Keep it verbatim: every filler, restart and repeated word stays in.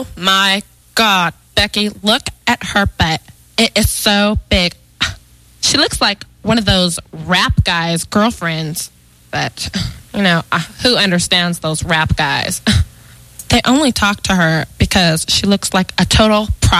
Oh my God, Becky, look at her butt. It is so big. She looks like one of those rap guys' girlfriends. But, you know, uh, who understands those rap guys? They only talk to her because she looks like a total